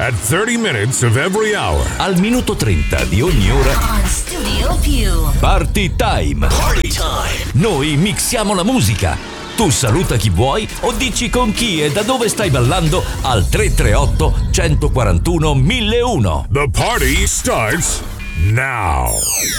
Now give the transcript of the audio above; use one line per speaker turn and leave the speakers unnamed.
at 30 minutes of every hour.
Al minuto 30 di ogni ora.
On Studio Più.
Party Time.
Party time.
Noi mixiamo la musica. Tu saluta chi vuoi o dici con chi e da dove stai ballando al 338 141 1001.
The party starts now.